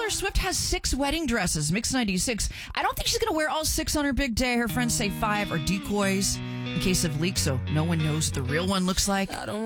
Taylor Swift has 6 wedding dresses, Mix 96. I don't think she's going to wear all 6 on her big day. Her friends say 5 are decoys in case of leaks, so no one knows what the real one looks like.